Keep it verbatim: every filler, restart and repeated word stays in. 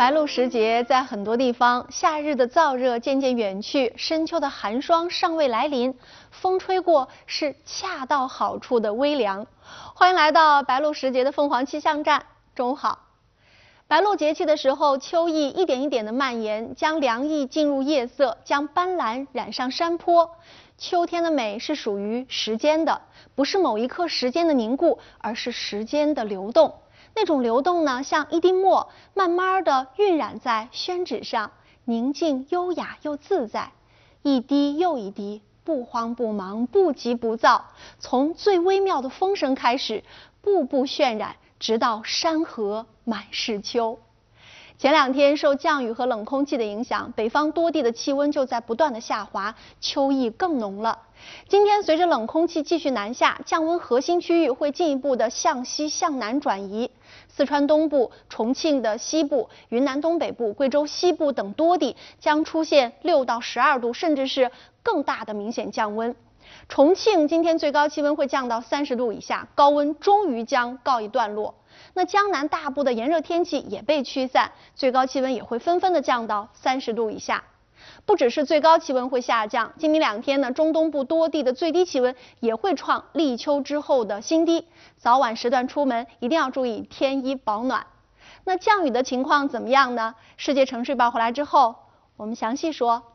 白露时节，在很多地方，夏日的燥热渐渐远去，深秋的寒霜尚未来临，风吹过是恰到好处的微凉。欢迎来到白露时节的凤凰气象站，中午好。白露节气的时候，秋意一点一点的蔓延，将凉意进入夜色，将斑斓染上山坡。秋天的美是属于时间的，不是某一刻时间的凝固，而是时间的流动。那种流动呢，像一滴墨，慢慢的晕染在宣纸上，宁静优雅又自在，一滴又一滴，不慌不忙，不急不躁，从最微妙的风声开始，步步渲染，直到山河满是秋。前两天受降雨和冷空气的影响，北方多地的气温就在不断的下滑，秋意更浓了。今天随着冷空气继续南下，降温核心区域会进一步的向西向南转移。四川东部、重庆的西部、云南东北部、贵州西部等多地将出现六到十二度，甚至是更大的明显降温。重庆今天最高气温会降到三十度以下，高温终于将告一段落。那江南大部的炎热天气也被驱散，最高气温也会纷纷的降到三十度以下。不只是最高气温会下降，今明两天呢，中东部多地的最低气温也会创立秋之后的新低。早晚时段出门一定要注意添衣保暖。那降雨的情况怎么样呢？世界城市报回来之后，我们详细说。